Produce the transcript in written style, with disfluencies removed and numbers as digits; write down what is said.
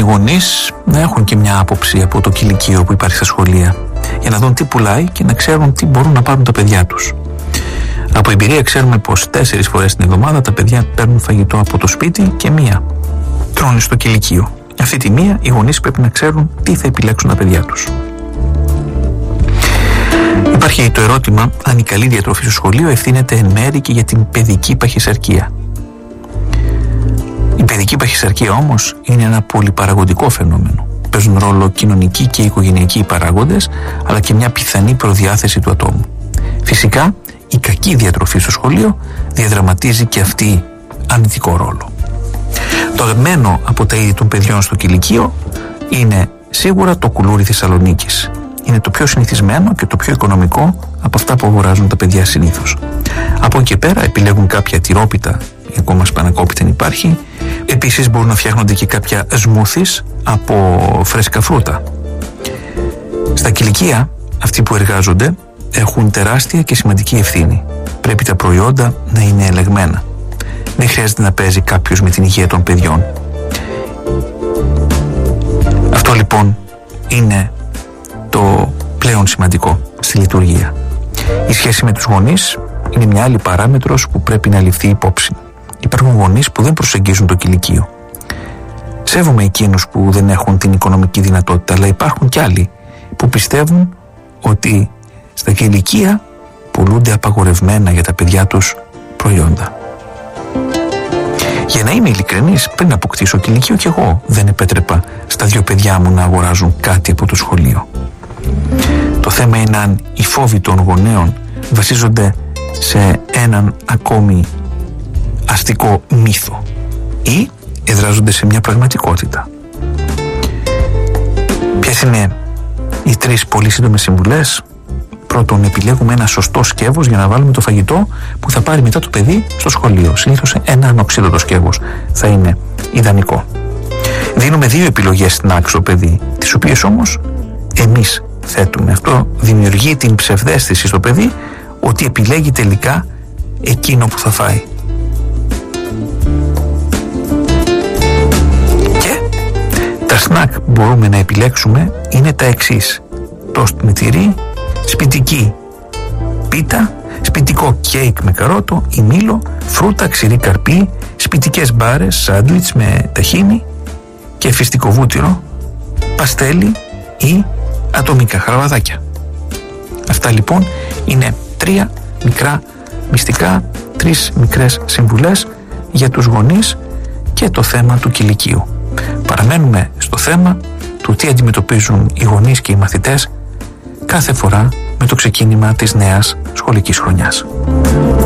γονείς να έχουν και μια άποψη από το κηλικείο που υπάρχει στα σχολεία, για να δουν τι πουλάει και να ξέρουν τι μπορούν να πάρουν τα παιδιά τους. Από εμπειρία ξέρουμε πως 4 φορές την εβδομάδα τα παιδιά παίρνουν φαγητό από το σπίτι και 1 τρώνε στο κηλικείο. Αυτή τη 1 οι γονείς πρέπει να ξέρουν τι θα επιλέξουν τα παιδιά τους. Υπάρχει το ερώτημα αν η καλή διατροφή στο σχολείο ευθύνεται εν μέρει και για την παιδική παχυσαρκία. Η παιδική παχυσαρκία όμως είναι ένα πολυπαραγωγικό φαινόμενο. Παίζουν ρόλο κοινωνικοί και οικογενειακοί παράγοντες, αλλά και μια πιθανή προδιάθεση του ατόμου. Φυσικά, η κακή διατροφή στο σχολείο διαδραματίζει και αυτή αρνητικό ρόλο. Το αγαπημένο από τα είδη των παιδιών στο κηλικείο είναι σίγουρα το κουλούρι Θεσσαλονίκης. Είναι το πιο συνηθισμένο και το πιο οικονομικό από αυτά που αγοράζουν τα παιδιά συνήθως. Από εκεί και πέρα επιλέγουν κάποια τυρόπιτα, ακόμα σπανακόπιτα αν υπάρχει. Επίσης μπορούν να φτιάχνονται και κάποια σμούθις από φρέσκα φρούτα. Στα κηλικεία αυτοί που εργάζονται έχουν τεράστια και σημαντική ευθύνη. Πρέπει τα προϊόντα να είναι ελεγμένα. Δεν χρειάζεται να παίζει κάποιος με την υγεία των παιδιών. Αυτό λοιπόν είναι το πλέον σημαντικό στη λειτουργία. Η σχέση με τους γονείς είναι μια άλλη παράμετρος που πρέπει να ληφθεί υπόψη. Υπάρχουν γονείς που δεν προσεγγίζουν το κηλικείο. Σέβομαι εκείνους που δεν έχουν την οικονομική δυνατότητα, αλλά υπάρχουν κι άλλοι που πιστεύουν ότι στα κηλικεία πουλούνται απαγορευμένα για τα παιδιά τους προϊόντα. Για να είμαι ειλικρινής, πριν αποκτήσω κηλικείο κι εγώ δεν επέτρεπα στα 2 παιδιά μου να αγοράζουν κάτι από το σχολείο. Το θέμα είναι αν οι φόβοι των γονέων βασίζονται σε έναν ακόμη αστικό μύθο ή εδράζονται σε μια πραγματικότητα. Ποιες είναι οι 3 πολύ σύντομες συμβουλές? Πρώτον, επιλέγουμε ένα σωστό σκεύος για να βάλουμε το φαγητό που θα πάρει μετά το παιδί στο σχολείο. Συνήθως ένα ανοξίδωτο σκεύος θα είναι ιδανικό. Δίνουμε 2 επιλογές στην άκρη στο παιδί, τις οποίες όμως εμείς θέτουμε. Αυτό δημιουργεί την ψευδαίσθηση στο παιδί ότι επιλέγει τελικά εκείνο που θα φάει. Και τα σνακ που μπορούμε να επιλέξουμε είναι τα εξής: τόστ με τυρί, σπιτική πίτα, σπιτικό κέικ με καρότο ή μήλο, φρούτα, ξηρή καρπή, σπιτικές μπάρες, σάντουιτς με ταχίνι και φιστικό βούτυρο, παστέλι ή ατομικά χαραβαδάκια. Αυτά λοιπόν είναι 3 μικρά μυστικά, 3 μικρές συμβουλές για τους γονείς και το θέμα του κηλικείου. Παραμένουμε στο θέμα του τι αντιμετωπίζουν οι γονείς και οι μαθητές κάθε φορά με το ξεκίνημα της νέας σχολικής χρονιάς.